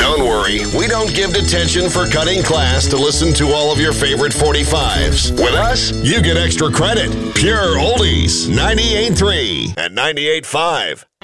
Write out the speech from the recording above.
Don't worry, we don't give detention for cutting class to listen to all of your favorite 45s. With us, you get extra credit. Pure oldies, 98.3 and 98.5.